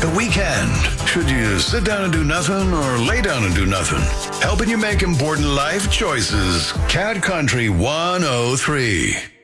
The weekend. Should you sit down and do nothing or lay down and do nothing? Helping you make important life choices. Cat Country 103.